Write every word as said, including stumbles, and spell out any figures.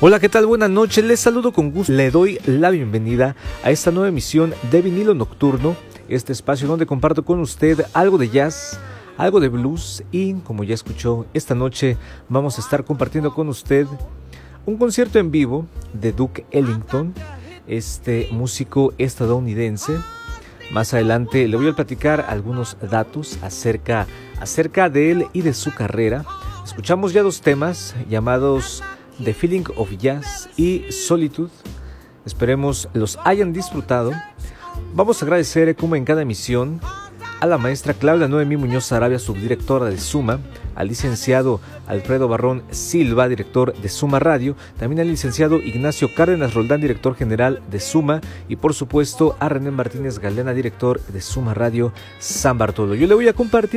Hola, ¿qué tal? Buenas noches, les saludo con gusto. Le doy la bienvenida a esta nueva emisión de Vinilo Nocturno, este espacio donde comparto con usted algo de jazz, algo de blues y, como ya escuchó, esta noche vamos a estar compartiendo con usted un concierto en vivo de Duke Ellington, este músico estadounidense. Más adelante le voy a platicar algunos datos acerca, acerca de él y de su carrera. Escuchamos ya dos temas llamados The Feeling of Jazz y Solitude. Esperemos los hayan disfrutado. Vamos a agradecer, como en cada emisión, a la maestra Claudia Noemí Muñoz Arabia, subdirectora de Suma, al licenciado Alfredo Barrón Silva, director de Suma Radio, también al licenciado Ignacio Cárdenas Roldán, director general de Suma, y por supuesto a René Martínez Galeana, director de Suma Radio San Bartolo. Yo le voy a compartir